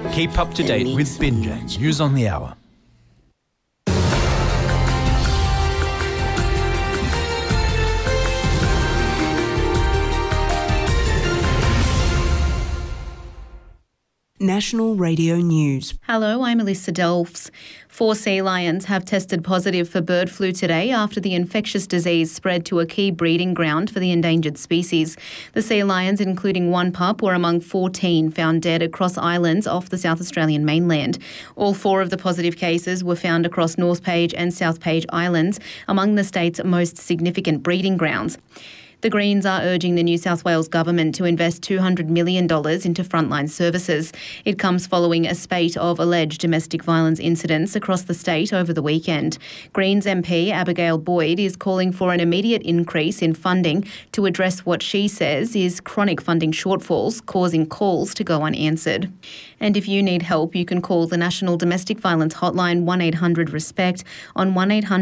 Keep up to date with Binjang News on the Hour. National Radio News. Hello, I'm Alyssa Delfs. 4 sea lions have tested positive for bird flu today after the infectious disease spread to a key breeding ground for the endangered species. The sea lions, including one pup, were among 14 found dead across islands off the South Australian mainland. All 4 of the positive cases were found across North Page and South Page Islands, among the state's most significant breeding grounds. The Greens are urging the New South Wales government to invest $200 million into frontline services. It comes following a spate of alleged domestic violence incidents across the state over the weekend. Greens MP Abigail Boyd is calling for an immediate increase in funding to address what she says is chronic funding shortfalls, causing calls to go unanswered. And if you need help, you can call the National Domestic Violence Hotline 1-800-RESPECT on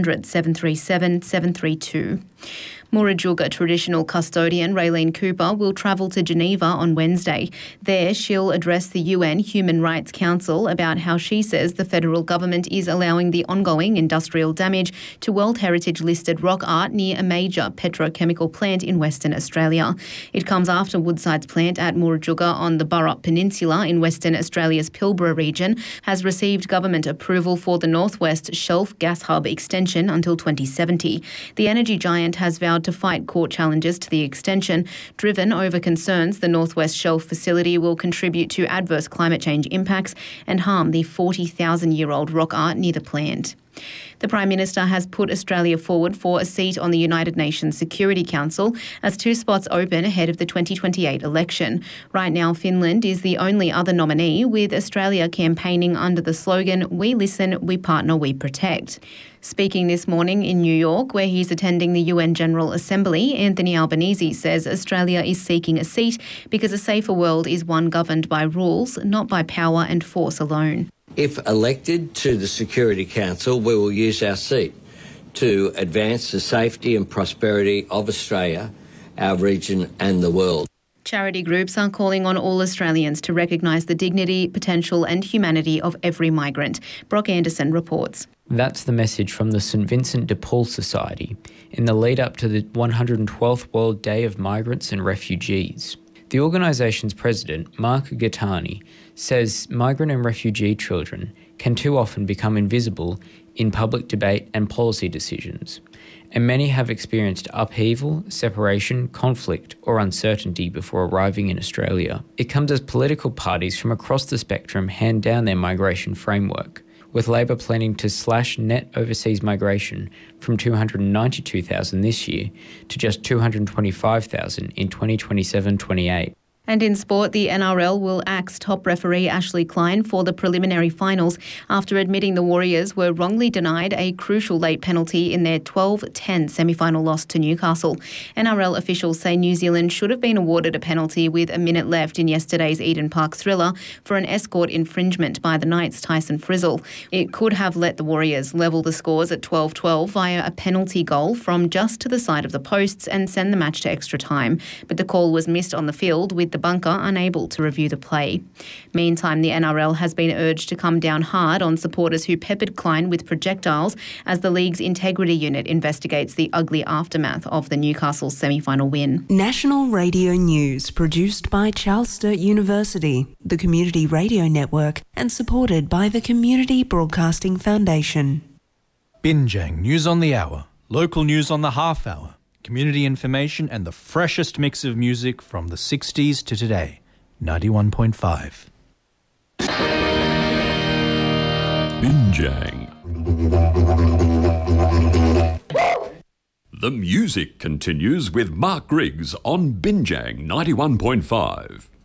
1-800-737-732. Murujuga traditional custodian Raylene Cooper will travel to Geneva on Wednesday. There, she'll address the UN Human Rights Council about how she says the federal government is allowing the ongoing industrial damage to World Heritage listed rock art near a major petrochemical plant in Western Australia. It comes after Woodside's plant at Murujuga on the Burrup Peninsula in Western Australia's Pilbara region has received government approval for the Northwest Shelf Gas Hub extension until 2070. The energy giant has vowed to fight court challenges to the extension, driven over concerns the Northwest Shelf facility will contribute to adverse climate change impacts and harm the 40,000-year-old rock art near the plant. The Prime Minister has put Australia forward for a seat on the United Nations Security Council as 2 spots open ahead of the 2028 election. Right now, Finland is the only other nominee, with Australia campaigning under the slogan, "We listen, we partner, we protect." Speaking this morning in New York, where he's attending the UN General Assembly, Anthony Albanese says Australia is seeking a seat because a safer world is one governed by rules, not by power and force alone. If elected to the Security Council, we will use our seat to advance the safety and prosperity of Australia, our region and the world. Charity groups are calling on all Australians to recognise the dignity, potential and humanity of every migrant. Brock Anderson reports. That's the message from the St Vincent de Paul Society in the lead up to the 112th World Day of Migrants and Refugees. The organisation's president, Mark Gattani, says migrant and refugee children can too often become invisible in public debate and policy decisions, and many have experienced upheaval, separation, conflict or uncertainty before arriving in Australia. It comes as political parties from across the spectrum hand down their migration framework, with Labor planning to slash net overseas migration from 292,000 this year to just 225,000 in 2027-28. And in sport, the NRL will axe top referee Ashley Klein for the preliminary finals after admitting the Warriors were wrongly denied a crucial late penalty in their 12-10 semi-final loss to Newcastle. NRL officials say New Zealand should have been awarded a penalty with a minute left in yesterday's Eden Park thriller for an escort infringement by the Knights' Tyson Frizzle. It could have let the Warriors level the scores at 12-12 via a penalty goal from just to the side of the posts and send the match to extra time. But the call was missed on the field, with the bunker unable to review the play. Meantime, the NRL has been urged to come down hard on supporters who peppered Klein with projectiles as the league's integrity unit investigates the ugly aftermath of the Newcastle semi-final win. National Radio News, produced by Charles Sturt University, the Community Radio Network, and supported by the Community Broadcasting Foundation. Binjang News on the Hour, local news on the half hour, community information and the freshest mix of music from the 60s to today. 91.5. Binjang. The music continues with Mark Griggs on Binjang 91.5.